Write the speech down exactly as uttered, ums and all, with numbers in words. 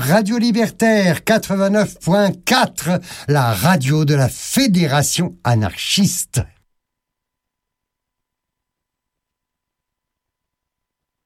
Radio Libertaire quatre-vingt-neuf point quatre, la radio de la Fédération anarchiste.